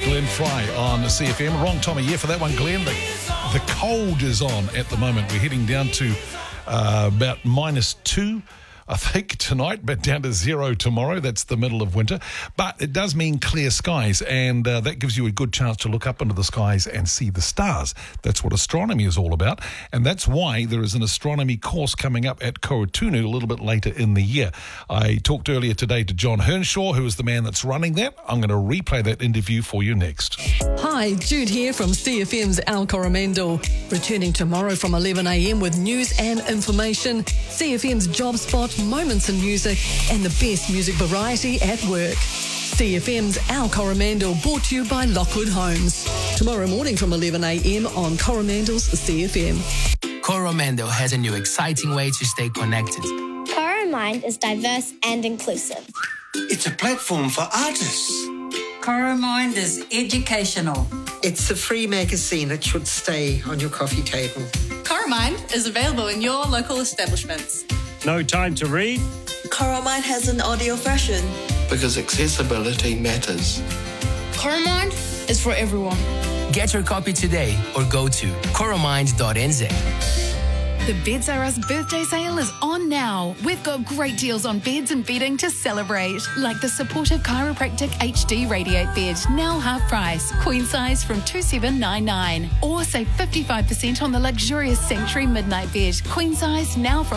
Glenn Fry on CFM. Wrong time of year for that one, Glenn. The cold is on at the moment. We're heading down to about -2, I think, tonight, but down to 0 tomorrow. That's the middle of winter. But it does mean clear skies, and that gives you a good chance to look up into the skies and see the stars. That's what astronomy is all about, and that's why there is an astronomy course coming up at Korotunu a little bit later in the year. I talked earlier today to John Hernshaw, who is the man that's running that. I'm going to replay that interview for you next. Hi, Jude here from CFM's Al Coromandel. Returning tomorrow from 11 a.m. with news and information, CFM's Job Spot, moments in music, and the best music variety at work. CFM's Al Coromandel, brought to you by Lockwood Homes. Tomorrow morning from 11 a.m. on Coromandel's CFM. Coromandel has a new exciting way to stay connected. Coromind is diverse and inclusive. It's a platform for artists. Coromind is educational. It's a free magazine that should stay on your coffee table. Coromind is available in your local establishments. No time to read? Coromind has an audio version. Because accessibility matters. Coromind is for everyone. Get your copy today or go to coromind.nz. The Beds R Us birthday sale is on now. We've got great deals on beds and bedding to celebrate, like the supportive chiropractic HD radiate bed, now half price, queen size from $2,799. Or save 55% on the luxurious Sanctuary midnight bed, queen size now from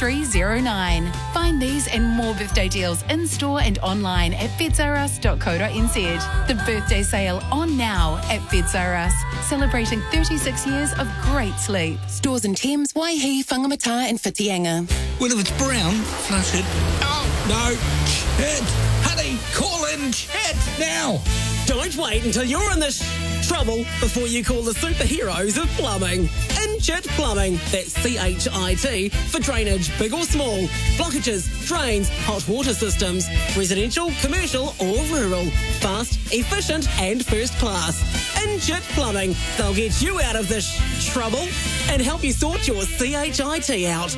$5,309. Find these and more birthday deals in store and online at bedsrus.co.nz. The birthday sale on now at Beds R Us, celebrating 36 years of great sleep. Stores in Thames, Waihi, Whangamata and Whitianga. Well, if it's brown, flush it. Oh, no. Chet! Honey, call in Chet now! Don't wait until you're in this trouble before you call the superheroes of plumbing. Inchit Plumbing, that's C-H-I-T, for drainage, big or small, blockages, drains, hot water systems, residential, commercial or rural. Fast, efficient and first class. Inchit Plumbing, they'll get you out of this trouble and help you sort your CHIT out.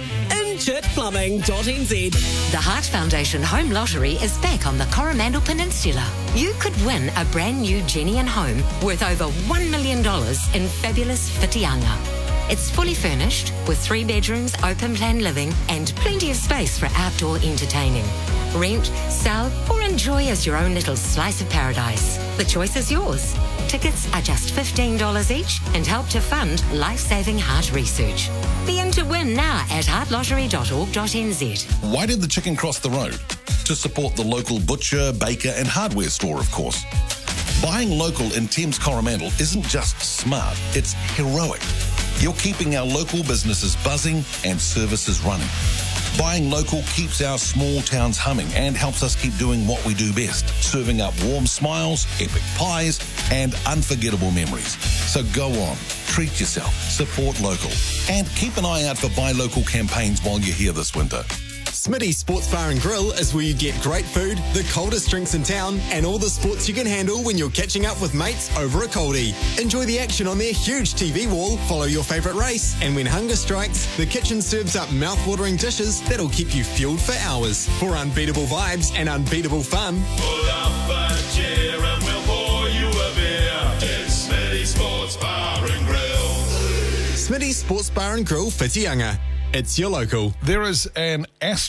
InchitPlumbing.nz. The Heart Foundation Home Lottery is back on the Coromandel Peninsula. You could win a brand new Genian home worth over $1 million in fabulous Whitianga. It's fully furnished with 3 bedrooms, open plan living and plenty of space for outdoor entertaining. Rent, sell or enjoy as your own little slice of paradise. The choice is yours. Tickets are just $15 each and help to fund life-saving heart research. Be in to win now at heartlottery.org.nz. Why did the chicken cross the road? To support the local butcher, baker and hardware store, of course. Buying local in Thames Coromandel isn't just smart, it's heroic. You're keeping our local businesses buzzing and services running. Buying local keeps our small towns humming and helps us keep doing what we do best, serving up warm smiles, epic pies, and unforgettable memories. So go on, treat yourself, support local, and keep an eye out for Buy Local campaigns while you're here this winter. Smitty's Sports Bar and Grill is where you get great food, the coldest drinks in town, and all the sports you can handle when you're catching up with mates over a coldie. Enjoy the action on their huge TV wall, follow your favourite race, and when hunger strikes, the kitchen serves up mouth-watering dishes that'll keep you fueled for hours. For unbeatable vibes and unbeatable fun, pull up a chair and we'll pour you a beer. It's Smitty's Sports Bar and Grill. Smitty's Sports Bar and Grill, Whitianga. It's your local. There is an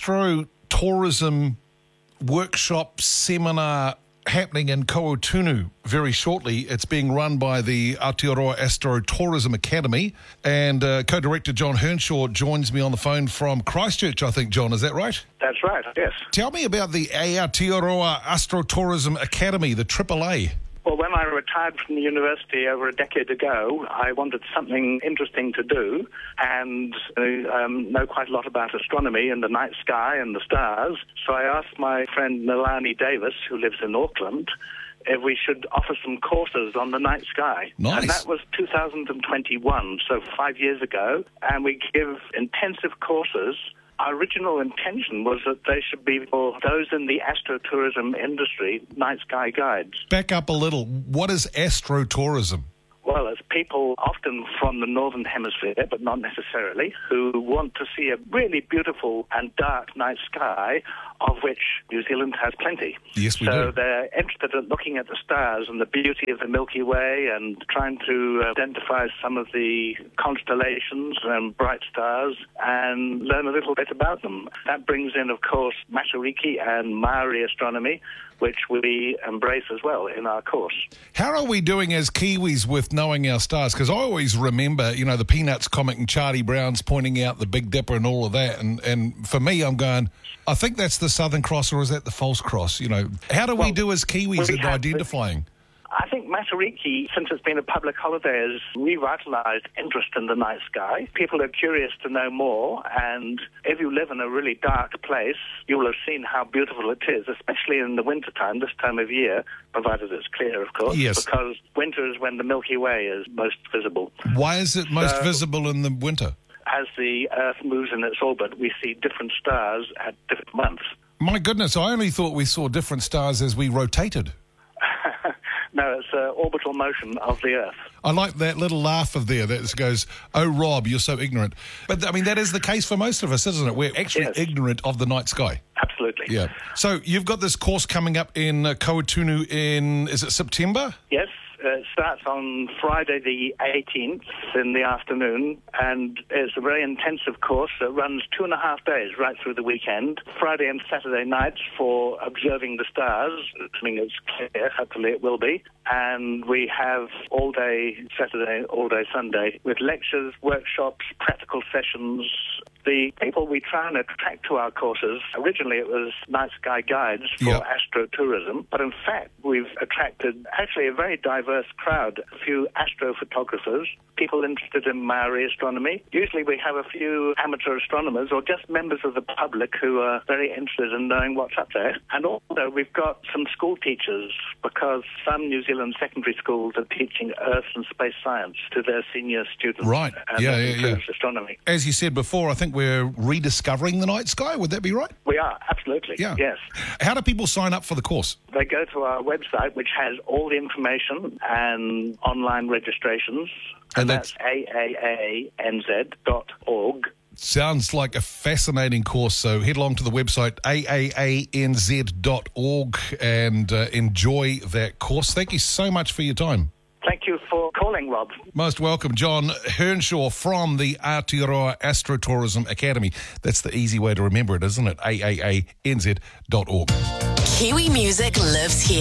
astro-tourism workshop seminar happening in Korotunu very shortly. It's being run by the Aotearoa Astro-Tourism Academy, and co-director John Hernshaw joins me on the phone from Christchurch, I think, John. Is that right? That's right, yes. Tell me about the Aotearoa Astro-Tourism Academy, the AAA. Well, when I retired from the university over a decade ago, I wanted something interesting to do and know quite a lot about astronomy and the night sky and the stars. So I asked my friend Nalani Davis, who lives in Auckland, if we should offer some courses on the night sky. Nice. And that was 2021, so 5 years ago. And we give intensive courses. Our original intention was that they should be for those in the astrotourism industry, night sky guides. Back up a little. What is astrotourism? Well, it's people often from the Northern Hemisphere, but not necessarily, who want to see a really beautiful and dark night sky, of which New Zealand has plenty. Yes, we So do. they're interested in looking at the stars and the beauty of the Milky Way and trying to identify some of the constellations and bright stars and learn a little bit about them. That brings in, of course, Matariki and Maori astronomy, which we embrace as well in our course. How are we doing as Kiwis with knowing our stars? Because I always remember, the Peanuts comic and Charlie Brown's pointing out the Big Dipper and all of that. And for me, I'm going, I think that's the Southern Cross, or is that the False Cross? How do we do as Kiwis in identifying? I think Matariki, since it's been a public holiday, has revitalised interest in the night sky. People are curious to know more, and if you live in a really dark place, you will have seen how beautiful it is, especially in the wintertime, this time of year, provided it's clear, of course, yes. Because winter is when the Milky Way is most visible. Why is it most visible in the winter? As the Earth moves in its orbit, we see different stars at different months. My goodness, I only thought we saw different stars as we rotated. No, it's orbital motion of the Earth. I like that little laugh of there that goes, oh, Rob, you're so ignorant. But, that is the case for most of us, isn't it? We're actually ignorant of the night sky. Absolutely. Yeah. So you've got this course coming up in Kauatunu in, is it September? Yes. It starts on Friday the 18th in the afternoon, and it's a very intensive course. It runs 2.5 days right through the weekend, Friday and Saturday nights for observing the stars, assuming it's clear, hopefully it will be. And we have all day Saturday, all day Sunday, with lectures, workshops, practical sessions. The people we try and attract to our courses, originally it was night sky guides for astrotourism, but in fact we've attracted actually a very diverse crowd, a few astrophotographers, people interested in Maori astronomy. Usually we have a few amateur astronomers or just members of the public who are very interested in knowing what's up there. And also we've got some school teachers, because some New Zealand secondary schools are teaching Earth and space science to their senior students. Right, and that includes astronomy. As you said before, I think we're rediscovering the night sky. Would that be right? We are, absolutely, yes. How do people sign up for the course? They go to our website, which has all the information and online registrations, and that's aaanz.org. Sounds like a fascinating course, so head along to the website aaanz.org and enjoy that course. Thank you so much for your time. Thank you for calling, Rob. Most welcome. John Hearnshaw from the Aotearoa Astrotourism Academy. That's the easy way to remember it, isn't it? aaanz.org. Kiwi music lives here.